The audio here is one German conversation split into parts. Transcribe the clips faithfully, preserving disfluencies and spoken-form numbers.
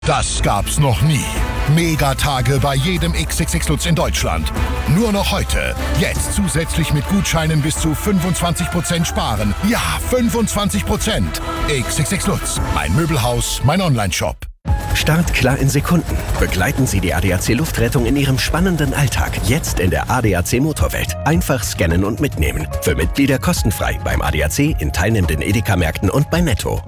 Das gab's noch nie. Megatage bei jedem X X X Lutz in Deutschland. Nur noch heute. Jetzt zusätzlich mit Gutscheinen bis zu fünfundzwanzig Prozent sparen. Ja, fünfundzwanzig Prozent. X X X Lutz. Mein Möbelhaus, mein Onlineshop. Start klar in Sekunden. Begleiten Sie die A D A C Luftrettung in Ihrem spannenden Alltag. Jetzt in der A D A C Motorwelt. Einfach scannen und mitnehmen. Für Mitglieder kostenfrei beim A D A C, in teilnehmenden Edeka-Märkten und bei Netto.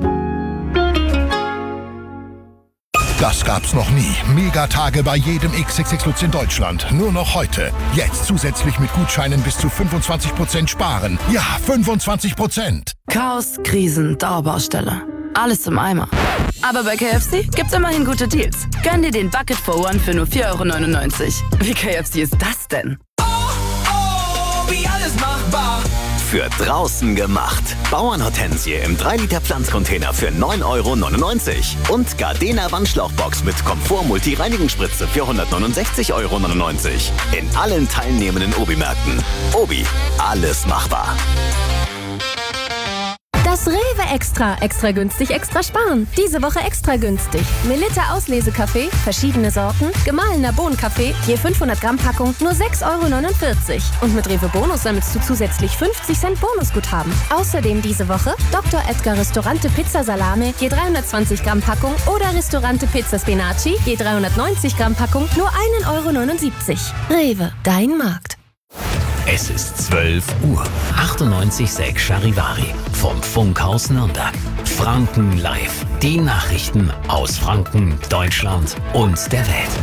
Das gab's noch nie. Megatage bei jedem X X X Lutz in Deutschland. Nur noch heute. Jetzt zusätzlich mit Gutscheinen bis zu fünfundzwanzig Prozent sparen. Ja, fünfundzwanzig Prozent. Chaos, Krisen, Dauerbaustelle. Alles im Eimer. Aber bei K F C gibt's immerhin gute Deals. Gönn dir den Bucket for One für nur vier Euro neunundneunzig. Wie K F C ist das denn? Oh, oh, wie alles machbar. Für draußen gemacht. Bauernhortensie im drei Liter Pflanzcontainer für neun Euro neunundneunzig. Und Gardena Wandschlauchbox mit Komfort-Multi-Reinigungsspritze für hundertneunundsechzig Euro neunundneunzig. In allen teilnehmenden Obi-Märkten. Obi, alles machbar. Das Rewe Extra. Extra günstig, extra sparen. Diese Woche extra günstig. Melitta Auslesekaffee, verschiedene Sorten, gemahlener Bohnenkaffee, je fünfhundert Gramm Packung, nur sechs Euro neunundvierzig. Und mit Rewe Bonus sammelst du zusätzlich fünfzig Cent Bonusguthaben. Außerdem diese Woche Doktor Edgar Ristorante Pizza Salame, je dreihundertzwanzig Gramm Packung oder Ristorante Pizza Spinaci, je dreihundertneunzig Gramm Packung, nur ein Euro neunundsiebzig. Rewe, dein Markt. Es ist zwölf Uhr. achtundneunzig Komma sechs Charivari vom Funkhaus Nürnberg. Franken live. Die Nachrichten aus Franken, Deutschland und der Welt.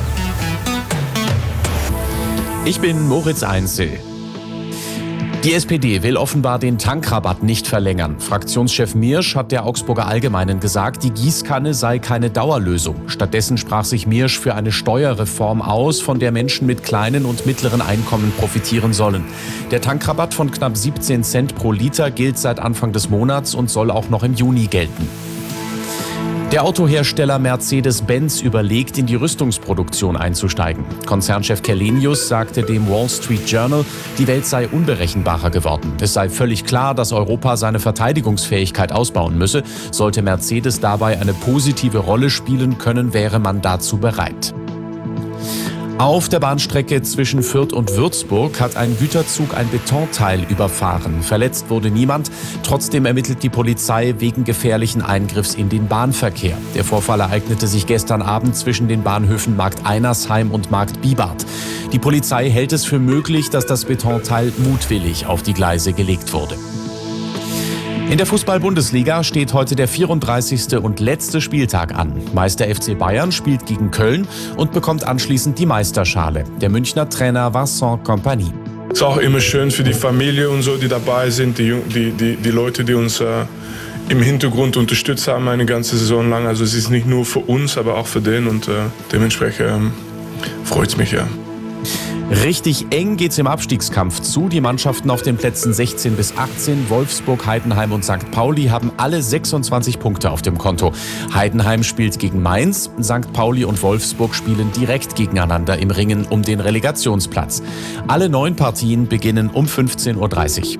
Ich bin Moritz Einzel. Die S P D will offenbar den Tankrabatt nicht verlängern. Fraktionschef Miersch hat der Augsburger Allgemeinen gesagt, die Gießkanne sei keine Dauerlösung. Stattdessen sprach sich Miersch für eine Steuerreform aus, von der Menschen mit kleinen und mittleren Einkommen profitieren sollen. Der Tankrabatt von knapp siebzehn Cent pro Liter gilt seit Anfang des Monats und soll auch noch im Juni gelten. Der Autohersteller Mercedes-Benz überlegt, in die Rüstungsproduktion einzusteigen. Konzernchef Källenius sagte dem Wall Street Journal, die Welt sei unberechenbarer geworden. Es sei völlig klar, dass Europa seine Verteidigungsfähigkeit ausbauen müsse. Sollte Mercedes dabei eine positive Rolle spielen können, wäre man dazu bereit. Auf der Bahnstrecke zwischen Fürth und Würzburg hat ein Güterzug ein Betonteil überfahren. Verletzt wurde niemand. Trotzdem ermittelt die Polizei wegen gefährlichen Eingriffs in den Bahnverkehr. Der Vorfall ereignete sich gestern Abend zwischen den Bahnhöfen Markt Einersheim und Markt Bibart. Die Polizei hält es für möglich, dass das Betonteil mutwillig auf die Gleise gelegt wurde. In der Fußball-Bundesliga steht heute der vierunddreißigste und letzte Spieltag an. Meister F C Bayern spielt gegen Köln und bekommt anschließend die Meisterschale. Der Münchner Trainer Vincent Kompany. Es ist auch immer schön für die Familie und so, die dabei sind, die, die, die, die Leute, die uns äh, im Hintergrund unterstützt haben eine ganze Saison lang. Also es ist nicht nur für uns, aber auch für den und äh, dementsprechend ähm, freut es mich ja. Richtig eng geht's im Abstiegskampf zu. Die Mannschaften auf den Plätzen sechzehn bis achtzehn, Wolfsburg, Heidenheim und Sankt Pauli, haben alle sechsundzwanzig Punkte auf dem Konto. Heidenheim spielt gegen Mainz, Sankt Pauli und Wolfsburg spielen direkt gegeneinander im Ringen um den Relegationsplatz. Alle neun Partien beginnen um fünfzehn Uhr dreißig.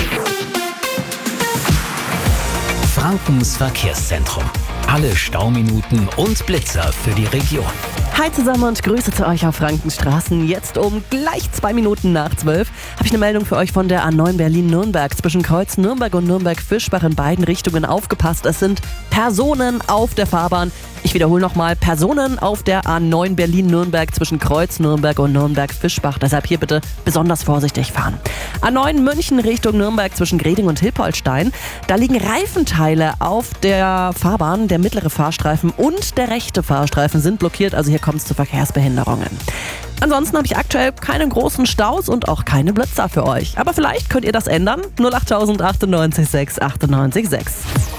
Frankens Verkehrszentrum. Alle Stauminuten und Blitzer für die Region. Hi zusammen und Grüße zu euch auf Frankenstraßen. Jetzt um gleich zwei Minuten nach zwölf habe ich eine Meldung für euch von der A neun Berlin-Nürnberg. Zwischen Kreuz Nürnberg und Nürnberg-Fischbach in beiden Richtungen aufgepasst. Es sind Personen auf der Fahrbahn. Ich wiederhole nochmal, Personen auf der A neun Berlin-Nürnberg zwischen Kreuz Nürnberg und Nürnberg-Fischbach. Deshalb hier bitte besonders vorsichtig fahren. A neun München Richtung Nürnberg zwischen Greding und Hilpoltstein. Da liegen Reifenteile auf der Fahrbahn. Der mittlere Fahrstreifen und der rechte Fahrstreifen sind blockiert. Also hier kommt es zu Verkehrsbehinderungen. Ansonsten habe ich aktuell keine großen Staus und auch keine Blitzer für euch. Aber vielleicht könnt ihr das ändern. null acht achtundneunzig sechs achtundneunzig sechs.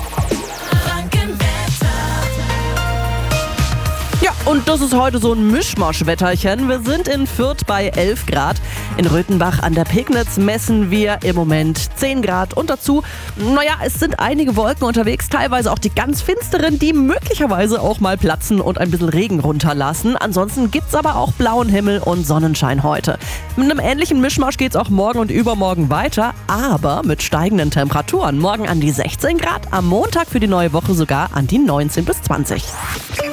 Ja, und das ist heute so ein Mischmasch-Wetterchen. Wir sind in Fürth bei elf Grad. In Röthenbach an der Pegnitz messen wir im Moment zehn Grad. Und dazu, naja, es sind einige Wolken unterwegs, teilweise auch die ganz finsteren, die möglicherweise auch mal platzen und ein bisschen Regen runterlassen. Ansonsten gibt's aber auch blauen Himmel und Sonnenschein heute. Mit einem ähnlichen Mischmasch geht's auch morgen und übermorgen weiter, aber mit steigenden Temperaturen. Morgen an die sechzehn Grad, am Montag für die neue Woche sogar an die neunzehn bis zwanzig.